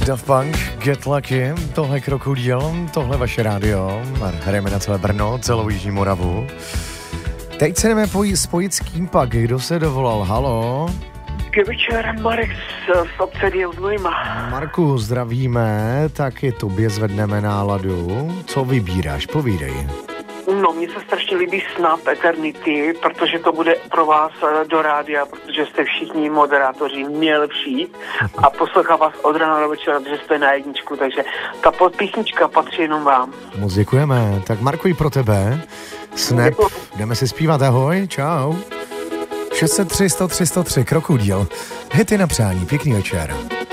Daft Punk, Get Lucky, tohle Krokodýl, tohle vaše rádio, hrajeme na celé Brno, celou Jižní Moravu. Teď se jdeme spojit s kým pak, kdo se dovolal, halo? Dobrý večer, Marek z obce Znojma. Marku, zdravíme, taky tobě zvedneme náladu. Co vybíráš, povídej. No, mně se strašně líbí Snap Eternity, protože to bude pro vás do rádia, protože jste všichni moderátoři nejlepší a poslouchám vás od rána do večera, protože jste na jedničku, takže ta písnička patří jenom vám. Moc děkujeme, tak Marku, i pro tebe. Snap, jdeme si zpívat, ahoj, čau. 603 103 103 Krokodýl, hity na přání, pěkný večer.